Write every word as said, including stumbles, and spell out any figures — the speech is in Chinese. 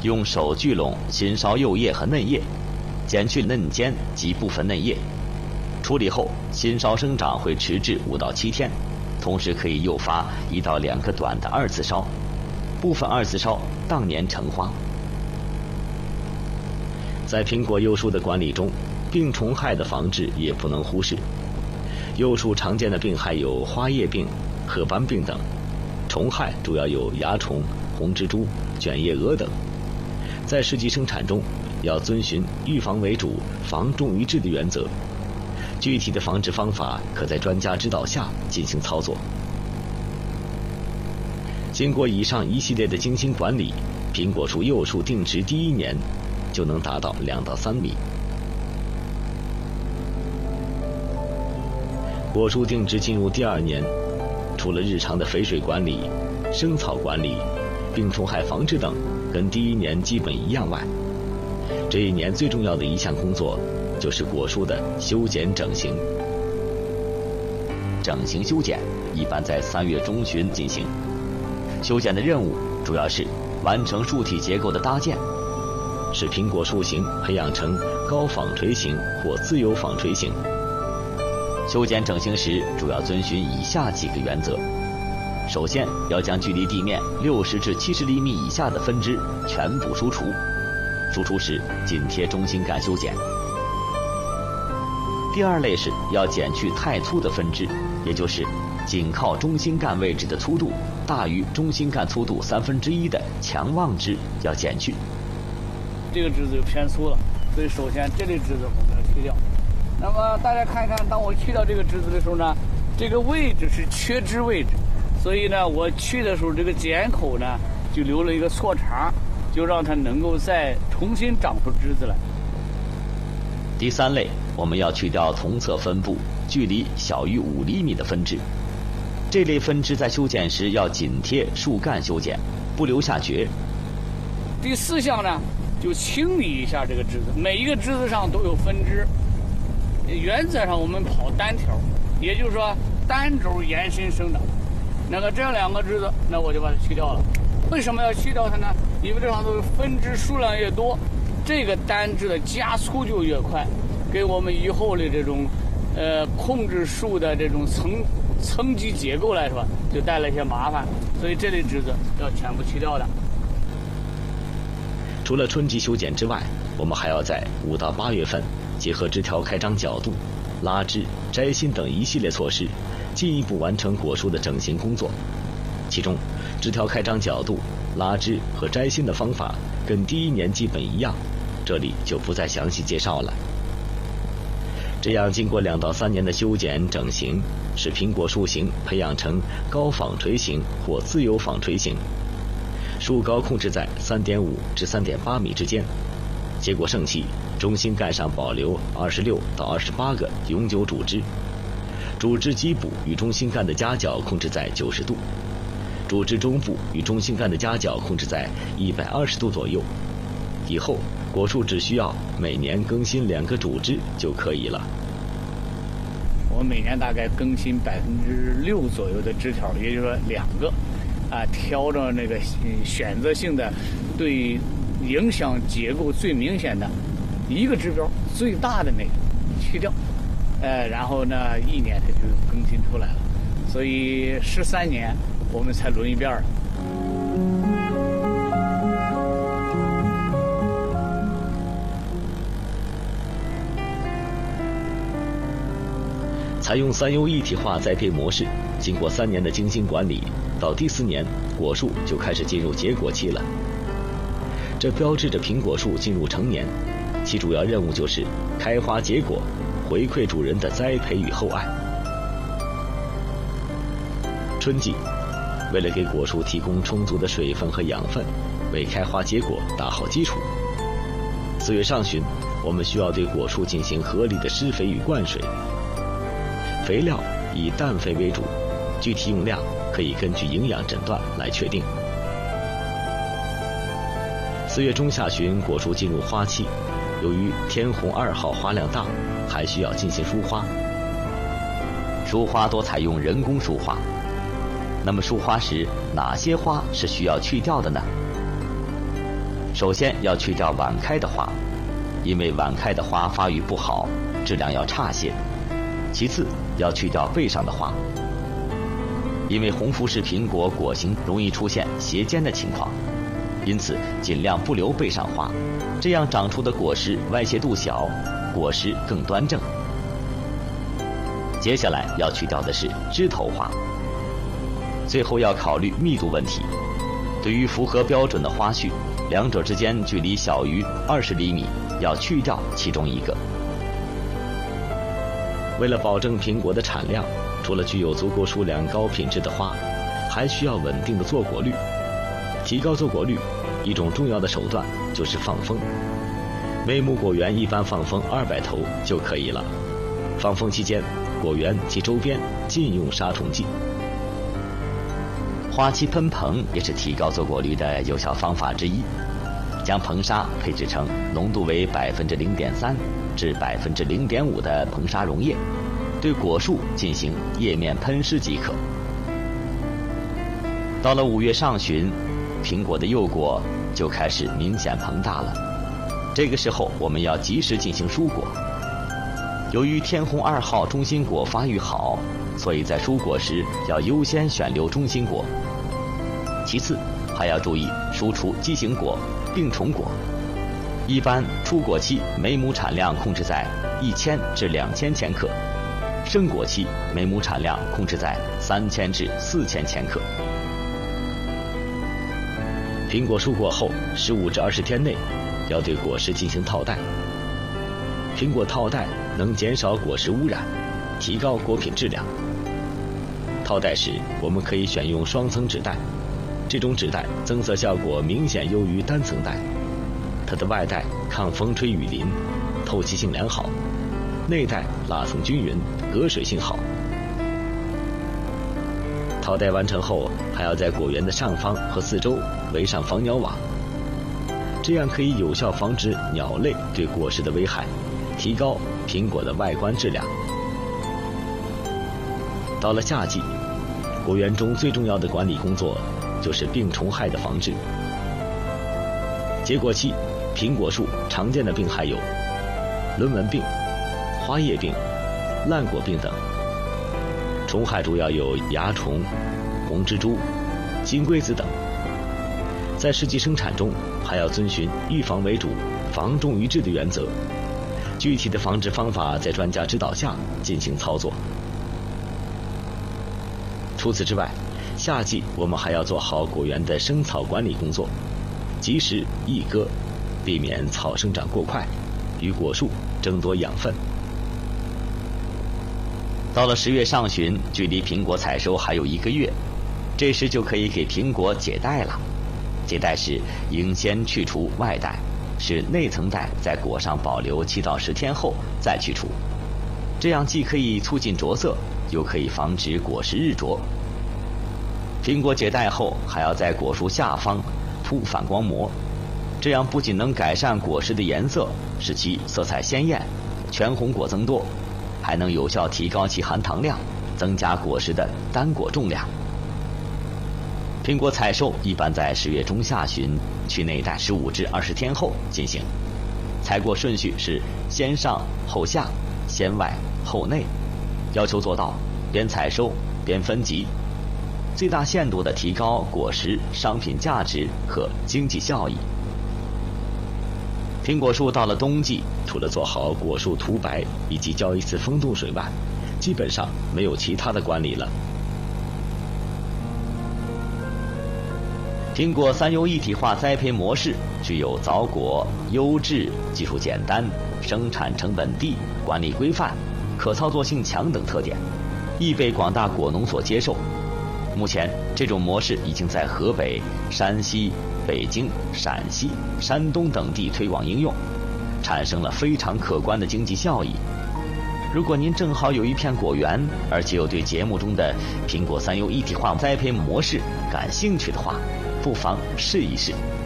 用手聚拢新梢幼叶和嫩叶，剪去嫩尖及部分嫩叶。处理后，新梢生长会迟滞五到七天，同时可以诱发一到两个短的二次梢，部分二次梢当年成花。在苹果幼树的管理中，病虫害的防治也不能忽视。幼树常见的病害有花叶病、褐斑病等，虫害主要有蚜虫、红蜘蛛、卷叶蛾等。在实际生产中，要遵循预防为主、防重于治的原则。具体的防治方法可在专家指导下进行操作。经过以上一系列的精心管理，苹果树幼树定植第一年就能达到两到三米。果树定植进入第二年，除了日常的肥水管理、生草管理、病虫害防治等跟第一年基本一样外，这一年最重要的一项工作就是果树的修剪整形。整形修剪一般在三月中旬进行。修剪的任务主要是完成树体结构的搭建，使苹果树形培养成高纺锤形或自由纺锤形。修剪整形时主要遵循以下几个原则：首先，要将距离地面六十至七十厘米以下的分支全部疏除，输出时紧贴中心干修剪。第二类是要剪去太粗的分支，也就是紧靠中心干位置的粗度大于中心干粗度三分之一的强旺枝要剪去。 这个枝子就偏粗了，所以首先这类枝子我们要去掉。那么大家看一看，当我去掉这个枝子的时候呢，这个位置是缺枝位置，所以呢，我去的时候这个剪口呢就留了一个错长，就让它能够再重新长出枝子来。 第三类，我们要去掉同侧分布距离小于五厘米的分支。这类分支在修剪时要紧贴树干修剪，不留下橛。 第四项呢，就清理一下这个枝子，每一个枝子上都有分支。原则上我们跑单条，也就是说单轴延伸生长。那个这两个枝子，那我就把它去掉了。为什么要去掉它呢？因为这上头分支数量越多，这个单枝的加粗就越快，给我们以后的这种呃控制树的这种层层级结构来说，就带来一些麻烦。所以这类枝子要全部去掉的。 除了春季修剪之外，我们还要在五到八月份结合枝条开张角度、拉枝、摘心等一系列措施，进一步完成果树的整形工作。其中，枝条开张角度、拉枝和摘心的方法跟第一年基本一样，这里就不再详细介绍了。这样，经过两到三年的修剪整形，使苹果树形培养成高纺锤形或自由纺锤形，树高控制在 三点五 至 三点八米之间。结果盛期，中心干上保留二十六到二十八个永久主枝，主枝基部与中心干的夹角控制在九十度，主枝中部与中心干的夹角控制在一百二十度左右。以后果树只需要每年更新两个主枝就可以了。 我每年大概更新百分之六左右的枝条，也就是说两个，啊，挑着那个选择性的，对影响结构最明显的一个指标最大的那个去掉，呃，然后呢一年它就更新出来了，所以十三年我们才轮一遍了。 采用三优一体化栽培模式，经过三年的精心管理，到第四年果树就开始进入结果期了。这标志着苹果树进入成年，其主要任务就是开花结果，回馈主人的栽培与厚爱。春季，为了给果树提供充足的水分和养分，为开花结果打好基础，四月上旬，我们需要对果树进行合理的施肥与灌水。肥料以氮肥为主，具体用量可以根据营养诊断来确定。四月中下旬，果树进入花期，由于天红二号花量大，还需要进行疏花。疏花多采用人工疏花，那么疏花时哪些花是需要去掉的呢？ 首先要去掉晚开的花，因为晚开的花发育不好，质量要差些。其次要去掉背上的花，因为红富士苹果果形容易出现斜尖的情况，因此尽量不留背上花，这样长出的果实歪斜度小，果实更端正。接下来要去掉的是枝头花，最后要考虑密度问题。对于符合标准的花序，两者之间距离小于二十厘米，要去掉其中一个。为了保证苹果的产量，除了具有足够数量高品质的花，还需要稳定的坐果率。提高坐果率，一种重要的手段就是放风。每亩果园一般放风二百头就可以了。放风期间，果园及周边禁用杀虫剂。花期喷棚也是提高坐果率的有效方法之一。将硼砂配制成浓度为百分之零点三至百分之零点五的硼砂溶液，对果树进行叶面喷施即可。到了五月上旬，苹果的幼果就开始明显膨大了。这个时候我们要及时进行疏果。由于天虹二号中心果发育好，所以在疏果时要优先选留中心果。其次还要注意疏除畸形果、病虫果。一般出果期每亩产量控制在一千至两千千克，盛果期每亩产量控制在三千至四千千克。苹果疏果后十五至二十天内要对果实进行套袋。苹果套袋能减少果实污染，提高果品质量。套袋时我们可以选用双层纸袋，这种纸袋增色效果明显优于单层袋。它的外袋抗风吹雨淋，透气性良好，内袋蜡层均匀，隔水性好。套袋完成后，还要在果园的上方和四周围上防鸟网，这样可以有效防止鸟类对果实的危害，提高苹果的外观质量。到了夏季，果园中最重要的管理工作就是病虫害的防治。结果期，苹果树常见的病害有轮纹病、花叶病、烂果病等。虫害主要有蚜虫、红蜘蛛、金龟子等。在实际生产中，还要遵循预防为主、防重于治的原则。具体的防治方法在专家指导下进行操作。除此之外，夏季我们还要做好果园的生草管理工作，及时抑割，避免草生长过快，与果树争夺养分。到了十月上旬，距离苹果采收还有一个月，这时就可以给苹果解袋了。解袋时应先去除外袋，使内层袋在果上保留七到十天后再去除，这样既可以促进着色，又可以防止果实日着。苹果解袋后，还要在果树下方铺反光膜，这样不仅能改善果实的颜色，使其色彩鲜艳，全红果增多，还能有效提高其含糖量，增加果实的单果重量。苹果采收一般在十月中下旬，去内袋十五至二十天后进行。采果顺序是先上后下，先外后内，要求做到边采收边分级，最大限度地提高果实商品价值和经济效益。苹果树到了冬季，除了做好果树涂白以及浇一次风动水外，基本上没有其他的管理了。苹果三优一体化栽培模式具有早果、优质、技术简单、生产成本低、管理规范、可操作性强等特点，易被广大果农所接受。目前，这种模式已经在河北、山西、北京、陕西、山东等地推广应用，产生了非常可观的经济效益。如果您正好有一片果园，而且又对节目中的苹果三优一体化栽培模式感兴趣的话，不妨试一试。